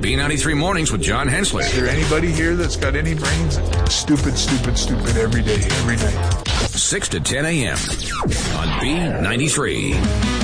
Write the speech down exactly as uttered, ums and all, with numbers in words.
B ninety-three Mornings with John Hensley. Is there anybody here that's got any brains? Stupid, stupid, stupid every day, every night. six to ten a.m. on B ninety-three.